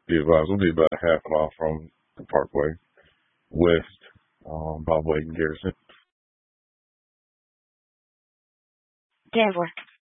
be advised, we'll be about half a mile from the Parkway West, by Wade and Garrison. Danforth.